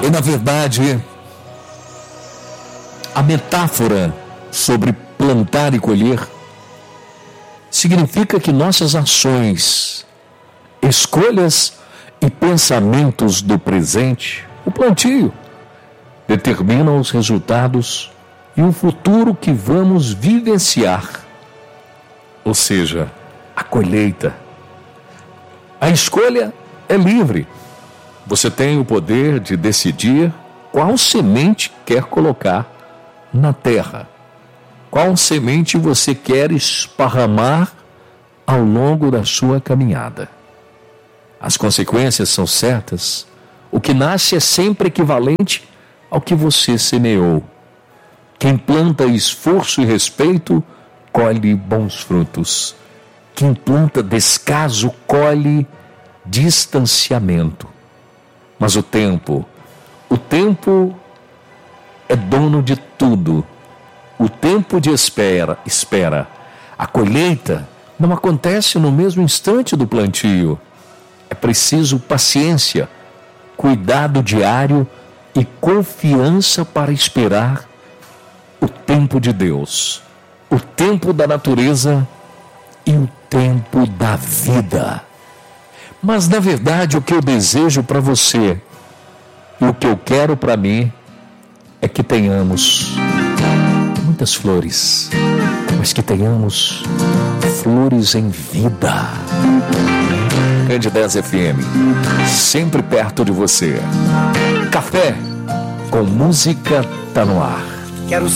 E na verdade, a metáfora sobre plantar e colher significa que nossas ações, escolhas e pensamentos do presente, o plantio, determinam os resultados e o futuro que vamos vivenciar, ou seja, a colheita. A escolha é livre. Você tem o poder de decidir qual semente quer colocar na terra. Qual semente você quer esparramar ao longo da sua caminhada. As consequências são certas. O que nasce é sempre equivalente ao que você semeou. Quem planta esforço e respeito, colhe bons frutos. Quem planta descaso, colhe distanciamento. Mas o tempo é dono de tudo. O tempo de espera. A colheita não acontece no mesmo instante do plantio. É preciso paciência, cuidado diário e confiança para esperar o tempo de Deus, o tempo da natureza e o tempo da vida. Mas na verdade o que eu desejo para você e o que eu quero para mim é que tenhamos muitas flores, mas que tenhamos flores em vida. Rede 10 FM, sempre perto de você. Café com música tá no ar. Quero